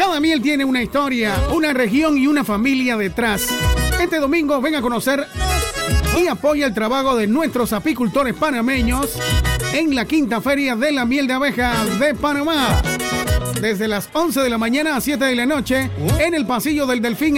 Cada miel tiene una historia, una región y una familia detrás. Este domingo ven a conocer y apoya el trabajo de nuestros apicultores panameños en la quinta feria de la miel de abeja de Panamá. Desde las 11 de la mañana a 7 de la noche en el pasillo del Delfín